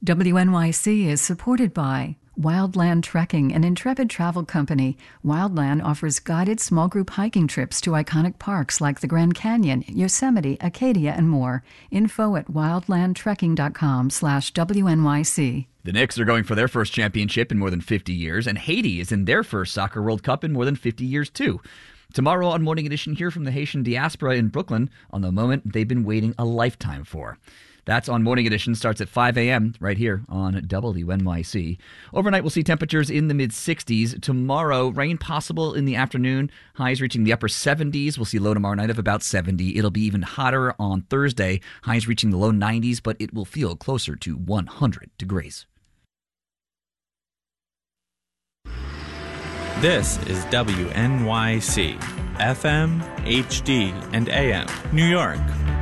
WNYC is supported by Wildland Trekking, an intrepid travel company. Wildland offers guided small group hiking trips to iconic parks like the Grand Canyon, Yosemite, Acadia, and more. Info at wildlandtrekking.com/WNYC. The Knicks are going for their first championship in more than 50 years, and Haiti is in their first Soccer World Cup in more than 50 years, too. Tomorrow on Morning Edition, hear from the Haitian diaspora in Brooklyn on the moment they've been waiting a lifetime for. That's on Morning Edition, starts at 5 a.m. right here on WNYC. Overnight, we'll see temperatures in the mid-60s. Tomorrow, rain possible in the afternoon. Highs reaching the upper 70s. We'll see low tomorrow night of about 70. It'll be even hotter on Thursday. Highs reaching the low 90s, but it will feel closer to 100 degrees. This is WNYC, FM, HD, and AM, New York.